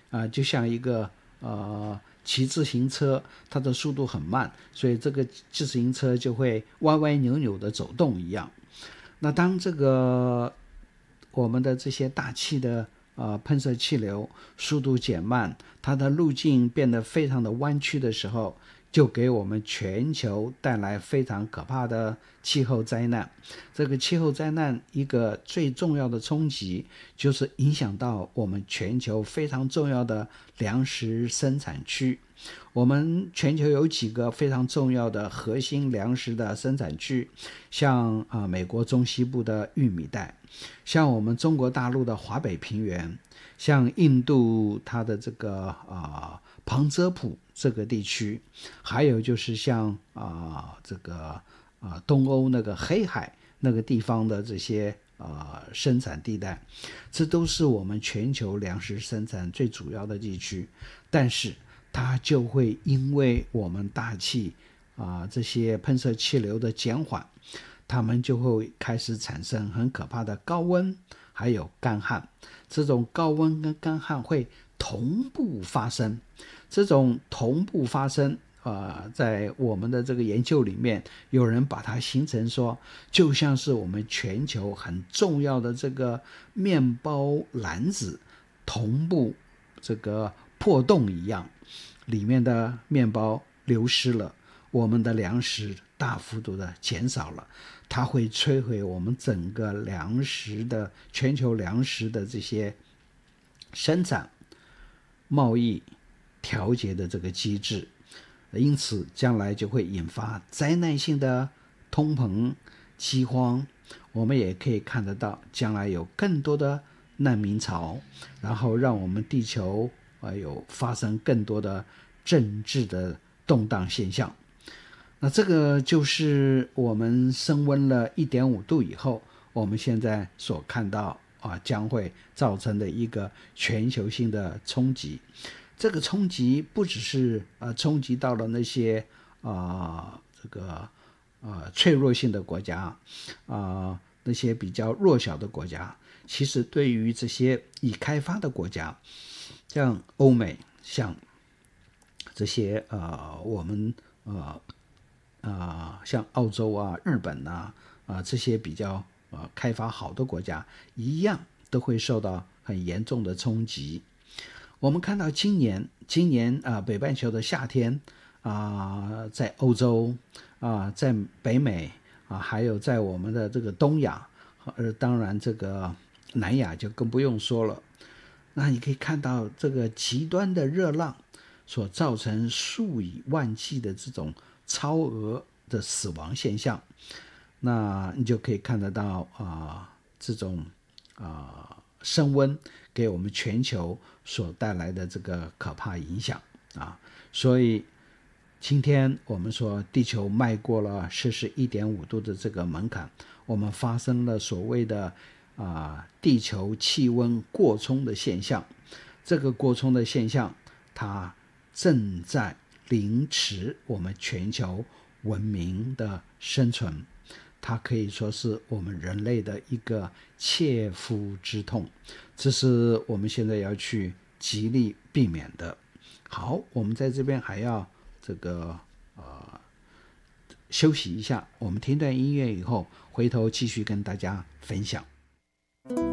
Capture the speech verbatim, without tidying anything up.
啊、就像一个呃骑自行车，它的速度很慢，所以这个自行车就会歪歪扭扭的走动一样。那当这个我们的这些大气的呃喷射气流速度减慢，它的路径变得非常的弯曲的时候，就给我们全球带来非常可怕的气候灾难。这个气候灾难一个最重要的冲击，就是影响到我们全球非常重要的粮食生产区。我们全球有几个非常重要的核心粮食的生产区，像、呃、美国中西部的玉米带，像我们中国大陆的华北平原，像印度它的这个呃旁遮普这个地区，还有就是像啊、呃、这个啊、呃、东欧那个黑海那个地方的这些呃生产地带，这都是我们全球粮食生产最主要的地区。但是它就会因为我们大气啊、呃、这些喷射气流的减缓，它们就会开始产生很可怕的高温还有干旱。这种高温跟干旱会同步发生，这种同步发生呃，在我们的这个研究里面，有人把它形成说，就像是我们全球很重要的这个面包篮子同步这个破洞一样，里面的面包流失了，我们的粮食大幅度的减少了，它会摧毁我们整个粮食的全球粮食的这些生产、贸易、调节的这个机制。因此将来就会引发灾难性的通膨、饥荒。我们也可以看得到将来有更多的难民潮，然后让我们地球、呃、有发生更多的政治的动荡现象。那这个就是我们升温了 一点五 度以后，我们现在所看到、啊、将会造成的一个全球性的冲击。这个冲击不只是呃冲击到了那些啊、呃、这个呃脆弱性的国家啊、呃、那些比较弱小的国家，其实对于这些已开发的国家，像欧美，像这些呃我们呃呃像澳洲啊、日本啊啊、呃、这些比较呃开发好的国家一样，都会受到很严重的冲击。我们看到今年今年啊、呃、北半球的夏天啊、呃，在欧洲啊、呃，在北美啊、呃，还有在我们的这个东亚，呃，当然这个南亚就更不用说了。那你可以看到这个极端的热浪所造成数以万计的这种超额的死亡现象，那你就可以看得到啊、呃，这种啊、呃、升温给我们全球所带来的这个可怕影响啊。所以今天我们说地球迈过了摄氏 一点五 度的这个门槛，我们发生了所谓的啊、呃、地球气温过冲的现象。这个过冲的现象，它正在凌迟我们全球文明的生存，它可以说是我们人类的一个切肤之痛，这是我们现在要去极力避免的。好，我们在这边还要这个呃休息一下，我们听段音乐以后，回头继续跟大家分享。